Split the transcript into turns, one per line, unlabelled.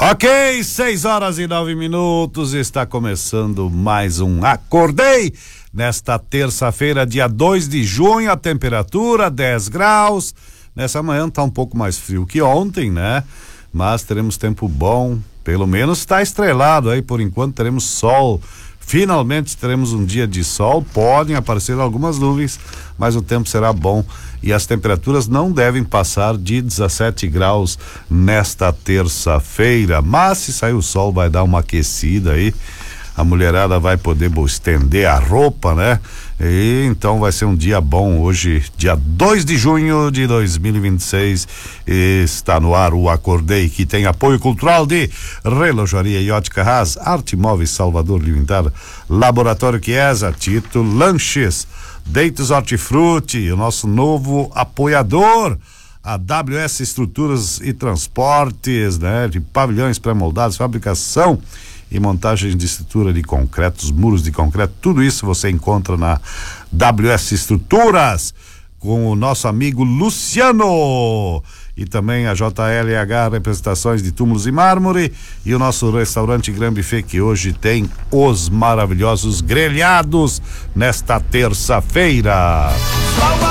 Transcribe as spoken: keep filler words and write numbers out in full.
Ok, seis horas e nove minutos, está começando mais um Acordei, nesta terça-feira, dia dois de junho, a temperatura dez graus, nessa manhã tá um pouco mais frio que ontem, né? Mas teremos tempo bom, pelo menos está estrelado aí, por enquanto teremos sol. Finalmente teremos um dia de sol, podem aparecer algumas nuvens, mas o tempo será bom e as temperaturas não devem passar de dezessete graus nesta terça-feira, mas se sair o sol vai dar uma aquecida aí, a mulherada vai poder estender a roupa, né? E então vai ser um dia bom hoje, dia dois de junho de dois mil e vinte e seis, está no ar o Acordei, que tem apoio cultural de Relojaria e Ótica Haas, Arte Móveis Salvador Limitada, Laboratório Chiesa, Tito Lanches, Deitos Hortifruti, o nosso novo apoiador, a W S Estruturas e Transportes, né? De pavilhões pré-moldados, fabricação e montagem de estrutura de concretos, muros de concreto, tudo isso você encontra na W S Estruturas, com o nosso amigo Luciano, e também a J L H Representações de Túmulos e Mármore, e o nosso restaurante Grand Buffet, que hoje tem os maravilhosos grelhados nesta terça-feira.